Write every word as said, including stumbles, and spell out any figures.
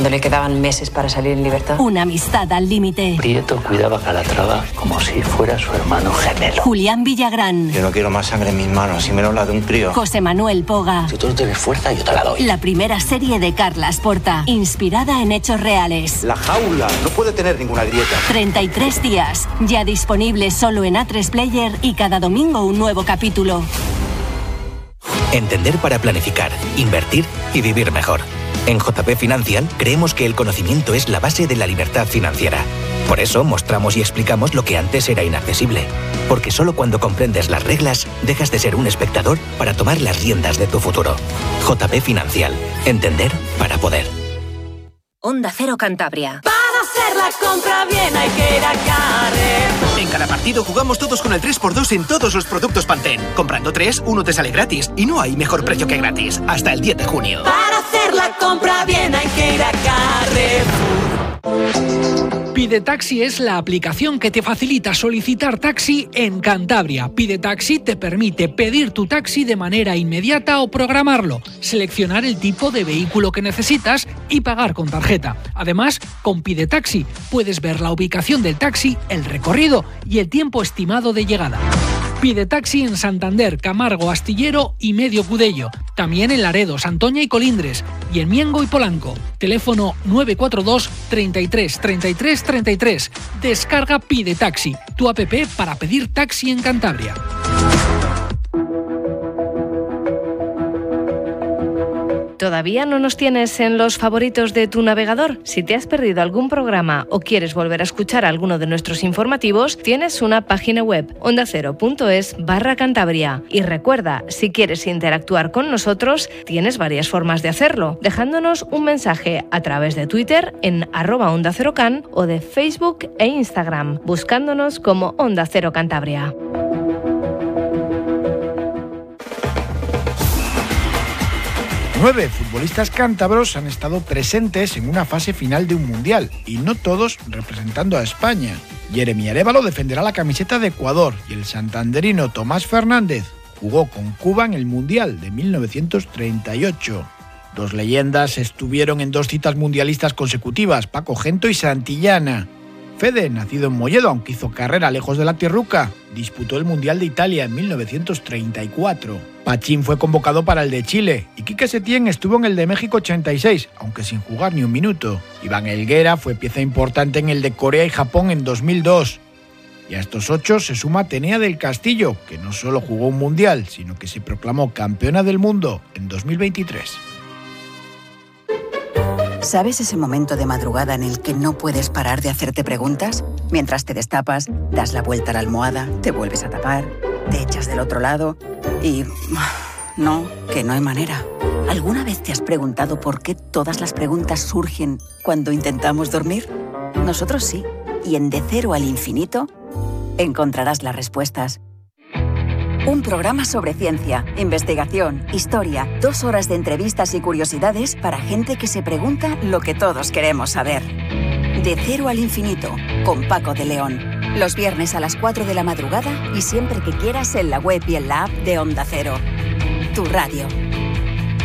cuando le quedaban meses para salir en libertad. Una amistad al límite. Prieto cuidaba a Calatrava como si fuera su hermano gemelo. Julián Villagrán. Yo no quiero más sangre en mis manos, y menos la de un crío. José Manuel Poga. Si tú no tienes fuerza, yo te la doy. La primera serie de Carlas Porta, inspirada en hechos reales. La jaula no puede tener ninguna grieta. treinta y tres días, ya disponible solo en A tres Player y cada domingo un nuevo capítulo. Entender para planificar, invertir y vivir mejor. En J P Financial creemos que el conocimiento es la base de la libertad financiera. Por eso mostramos y explicamos lo que antes era inaccesible. Porque solo cuando comprendes las reglas, dejas de ser un espectador para tomar las riendas de tu futuro. J P Financial. Entender para poder. Onda Cero Cantabria. Para hacer la compra bien hay que ir a Carrefour. En cada partido jugamos todos con el tres por dos en todos los productos Pantene. Comprando tres, uno te sale gratis. Y no hay mejor precio que gratis. Hasta el diez de junio. Para hacer la compra bien hay que ir a Carrefour. Pide Taxi es la aplicación que te facilita solicitar taxi en Cantabria. Pide Taxi te permite pedir tu taxi de manera inmediata o programarlo, seleccionar el tipo de vehículo que necesitas y pagar con tarjeta. Además, con Pide Taxi puedes ver la ubicación del taxi, el recorrido y el tiempo estimado de llegada. Pide Taxi en Santander, Camargo, Astillero y Medio Cudello. También en Laredo, Santoña y Colindres. Y en Miengo y Polanco. Teléfono nueve cuatro dos, treinta y tres, treinta y tres, treinta y tres. Descarga Pide Taxi, tu app para pedir taxi en Cantabria. ¿Todavía no nos tienes en los favoritos de tu navegador? Si te has perdido algún programa o quieres volver a escuchar alguno de nuestros informativos, tienes una página web, ondacero.es barra Cantabria. Y recuerda, si quieres interactuar con nosotros, tienes varias formas de hacerlo, dejándonos un mensaje a través de Twitter en arroba Onda Cero Can o de Facebook e Instagram, buscándonos como Onda Cero Cantabria. Nueve futbolistas cántabros han estado presentes en una fase final de un mundial, y no todos representando a España. Jeremy Arévalo defenderá la camiseta de Ecuador y el santanderino Tomás Fernández jugó con Cuba en el Mundial de mil novecientos treinta y ocho. Dos leyendas estuvieron en dos citas mundialistas consecutivas, Paco Gento y Santillana. Fede, nacido en Molledo, aunque hizo carrera lejos de la tierruca, disputó el Mundial de Italia en mil novecientos treinta y cuatro. Pachín fue convocado para el de Chile y Quique Setién estuvo en el de México ochenta y seis, aunque sin jugar ni un minuto. Iván Helguera fue pieza importante en el de Corea y Japón en dos mil dos. Y a estos ocho se suma Atenea del Castillo, que no solo jugó un Mundial, sino que se proclamó campeona del mundo en dos mil veintitrés. ¿Sabes ese momento de madrugada en el que no puedes parar de hacerte preguntas? Mientras te destapas, das la vuelta a la almohada, te vuelves a tapar, te echas del otro lado y... no, que no hay manera. ¿Alguna vez te has preguntado por qué todas las preguntas surgen cuando intentamos dormir? Nosotros sí. Y en De Cero al Infinito encontrarás las respuestas. Un programa sobre ciencia, investigación, historia, dos horas de entrevistas y curiosidades para gente que se pregunta lo que todos queremos saber. De Cero al Infinito, con Paco de León. Los viernes a las cuatro de la madrugada y siempre que quieras en la web y en la app de Onda Cero. Tu radio.